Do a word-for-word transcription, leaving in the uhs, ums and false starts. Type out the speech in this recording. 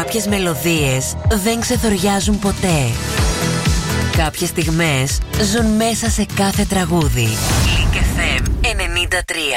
Κάποιες μελωδίες δεν ξεθοριάζουν ποτέ. Κάποιες στιγμές ζουν μέσα σε κάθε τραγούδι. Λικ εφ εμ ενενήντα τρία.